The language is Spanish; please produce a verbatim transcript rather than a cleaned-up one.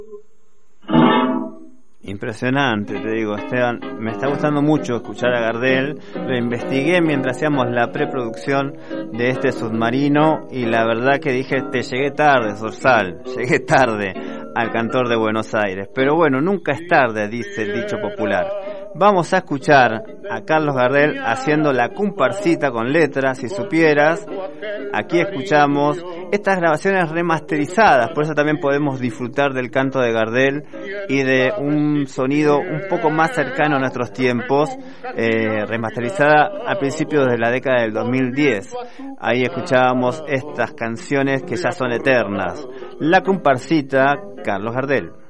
Impresionante, te digo, Esteban, me está gustando mucho escuchar a Gardel. Lo investigué mientras hacíamos la preproducción de este submarino y la verdad que dije, te llegué tarde, Zorzal, llegué tarde al cantor de Buenos Aires. Pero bueno, nunca es tarde, dice el dicho popular. Vamos a escuchar a Carlos Gardel haciendo la comparsita con letras, si supieras. Aquí escuchamos estas grabaciones remasterizadas, por eso también podemos disfrutar del canto de Gardel y de un sonido un poco más cercano a nuestros tiempos, eh, remasterizada al principio de la década del dos mil diez. Ahí escuchábamos estas canciones que ya son eternas. La comparsita, Carlos Gardel.